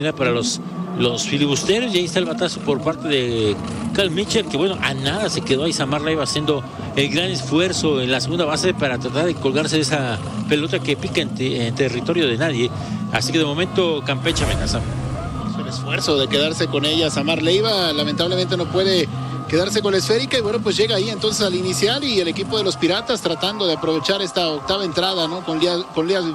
para los filibusteros, y ahí está el batazo por parte de Cal Mitchell, que bueno, a nada se quedó ahí. Samar Leiva haciendo el gran esfuerzo en la segunda base para tratar de colgarse de esa pelota que pica en territorio de nadie. Así que de momento Campeche amenaza. El esfuerzo de quedarse con ella Samar Leiva, lamentablemente no puede quedarse con la esférica, y bueno, pues llega ahí entonces al inicial, y el equipo de los Piratas tratando de aprovechar esta octava entrada, ¿no? Con Lías